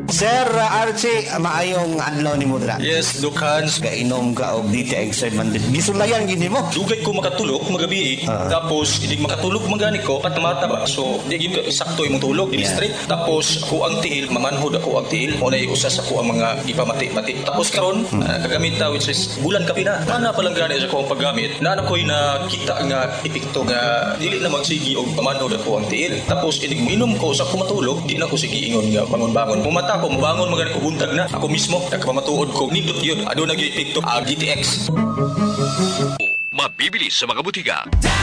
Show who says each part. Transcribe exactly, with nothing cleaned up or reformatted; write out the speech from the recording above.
Speaker 1: Sir uh, Archie, maayong adlaw ni Mudra.
Speaker 2: Yes, look Hans.
Speaker 1: Gainom ka og D T X man. Gisulayan gini mo.
Speaker 2: Dugay ko makatulog magabi. Uh. Tapos hindi makatulog magani ko katamata ba. So di gyud sakto imong tulog, di yeah. Straight. Tapos ako ang tiil, mamanhod ako ang tiil. Unay usa sa ko ang mga ipamati-mati. Tapos karon hmm. uh, kagamit ta which is bulan ka pina. Ana pa lang gani sa ko ang paggamit. Na ako'y nakita nga epekto nga dili na magsigi og pamanhod ako ang tiil. Tapos inig minom ko sa kumatulog, di na ko sige ingon nga bangon-bangon. Mumata ko, mabangon magani ko buntag na. Ako mismo nagpamatuod ko nindot yun. Ado na gyud epekto ang D T X.
Speaker 3: Mabibili sa mga butika.